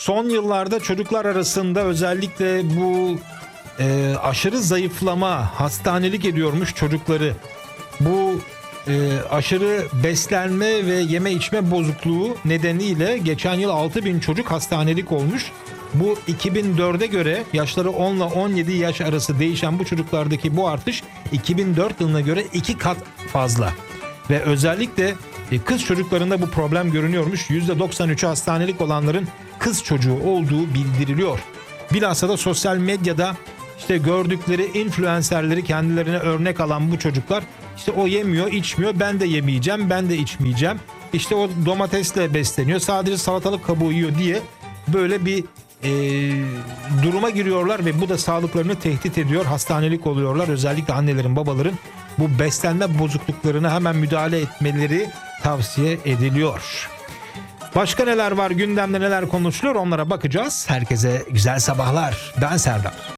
Son yıllarda çocuklar arasında özellikle bu aşırı zayıflama hastanelik ediyormuş çocukları. Bu aşırı beslenme ve yeme içme bozukluğu nedeniyle geçen yıl 6.000 çocuk hastanelik olmuş. Bu 2004'e göre yaşları 10 ile 17 yaş arası değişen bu çocuklardaki bu artış 2004 yılına göre 2 kat fazla. Ve özellikle kız çocuklarında bu problem görünüyormuş. %93'ü hastanelik olanların kız çocuğu olduğu bildiriliyor. Bilhassa da sosyal medyada işte gördükleri influencerleri kendilerine örnek alan bu çocuklar işte o yemiyor, içmiyor, ben de yemeyeceğim, ben de içmeyeceğim. İşte o domatesle besleniyor, sadece salatalık kabuğu yiyor diye böyle bir duruma giriyorlar ve bu da sağlıklarını tehdit ediyor. Hastanelik oluyorlar. Özellikle annelerin, babaların bu beslenme bozukluklarına hemen müdahale etmeleri tavsiye ediliyor. Başka neler var, gündemde neler konuşuluyor, onlara bakacağız. Herkese güzel sabahlar. Ben Serdar.